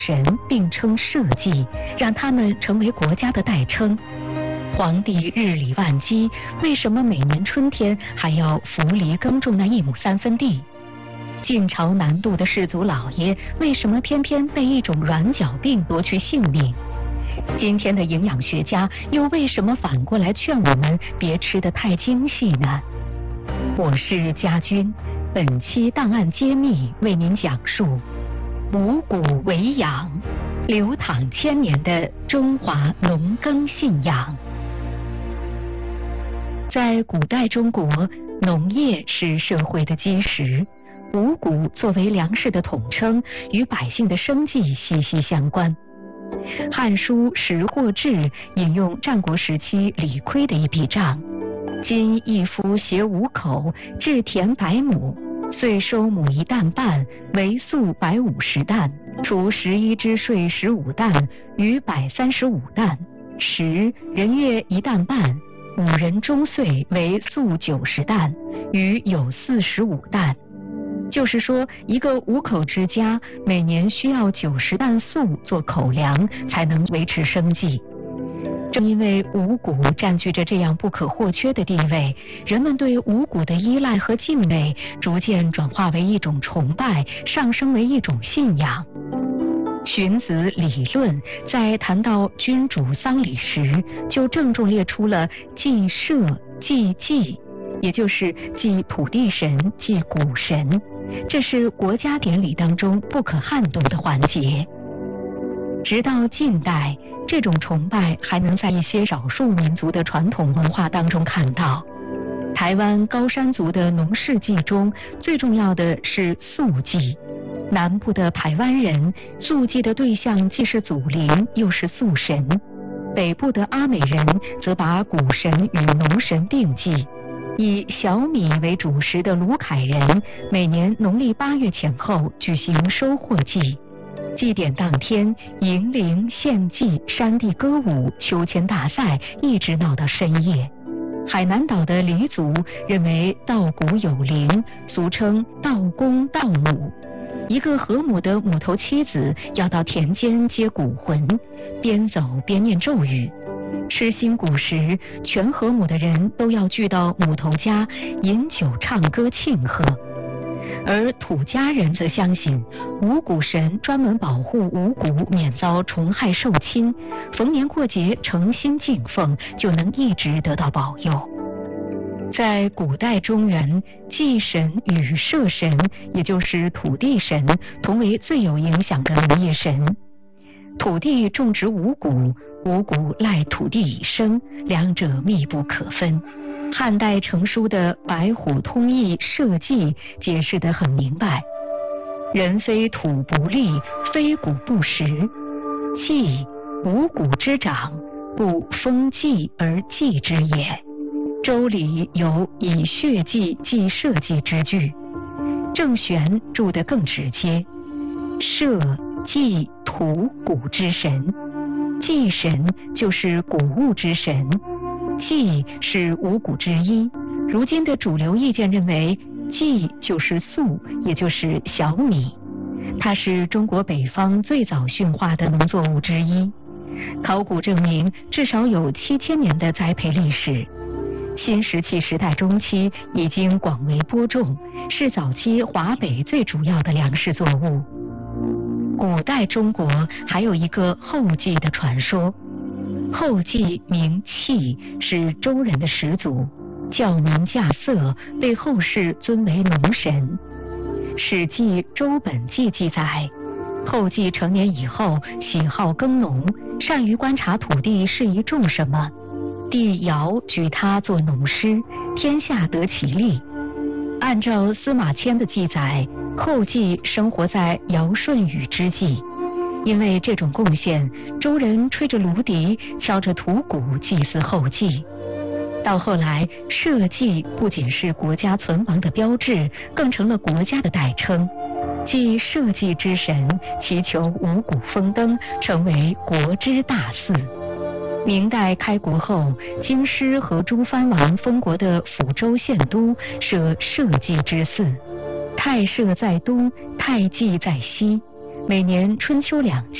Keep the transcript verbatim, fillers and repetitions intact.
神并称社稷，让他们成为国家的代称。皇帝日理万机，为什么每年春天还要扶犁耕种那一亩三分地？晋朝南渡的士族老爷，为什么偏偏被一种软脚病夺去性命？今天的营养学家又为什么反过来劝我们别吃得太精细呢？我是家军，本期档案揭秘为您讲述五谷为养，流淌千年的中华农耕信仰。在古代中国，农业是社会的基石，五谷作为粮食的统称，与百姓的生计息息相关。《汉书·食货志》引用战国时期李悝的一笔账：今一夫携五口，至田百亩，岁收亩一担半，为粟百五十担，除十一之税十五担，余百三十五担。十人月一担半，五人中岁为粟九十担，余有四十五担。就是说，一个五口之家每年需要九十担粟做口粮，才能维持生计。正因为五谷占据着这样不可或缺的地位，人们对五谷的依赖和敬畏逐渐转化为一种崇拜，上升为一种信仰。荀子理论在谈到君主丧礼时，就郑重列出了祭社、祭祭，也就是祭土地神、祭谷神，这是国家典礼当中不可撼动的环节。直到近代，这种崇拜还能在一些少数民族的传统文化当中看到。台湾高山族的农事祭中，最重要的是宿祭。南部的排湾人，宿祭的对象既是祖灵，又是宿神；北部的阿美人则把谷神与农神并祭。以小米为主食的鲁凯人，每年农历八月前后举行收获祭。祭典当天，迎灵、献祭、山地歌舞、秋千大赛，一直闹到深夜。海南岛的黎族认为稻谷有灵，俗称稻公稻母。一个和母的母头妻子要到田间接谷魂，边走边念咒语。吃新谷时，全和母的人都要聚到母头家饮酒唱歌庆贺。而土家人则相信五谷神专门保护五谷免遭虫害受侵，逢年过节诚心敬奉，就能一直得到保佑。在古代中原，祭神与社神，也就是土地神，同为最有影响的农业神。土地种植五谷，五谷赖土地以生，两者密不可分。汉代成书的《白虎通义社稷》解释得很明白：人非土不立，非谷不食。稷，五谷之长，故封稷而祭之也。周礼有以血祭祭社稷之句。郑玄注得更直接：社、稷、土、谷之神。祭神就是谷物之神，稷是五谷之一。如今的主流意见认为，稷就是粟，也就是小米，它是中国北方最早驯化的农作物之一。考古证明，至少有七千年的栽培历史。新石器时代中期已经广为播种，是早期华北最主要的粮食作物。古代中国还有一个后稷的传说。后稷名契，是周人的始祖，教民稼穑，被后世尊为农神。史记《周本纪》记载，后稷成年以后，喜好耕农，善于观察土地适宜种什么。帝尧举他做农师，天下得其利。按照司马迁的记载，后稷生活在尧舜禹之际。因为这种贡献，周人吹着芦笛，敲着土鼓祭祀后稷。到后来，社稷不仅是国家存亡的标志，更成了国家的代称。祭社稷之神，祈求五谷丰登，成为国之大祀。明代开国后，京师和诸藩王封国的抚州县都设社稷之祀，太社在东，太祭在西。 每年春秋两季